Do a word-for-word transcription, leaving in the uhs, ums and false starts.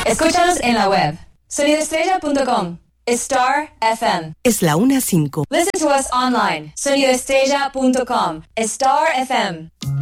Escúchanos en la web sonido estrella punto com. Star F M. Es la una cinco. Listen to us online. sonido estrella punto com. Star F M.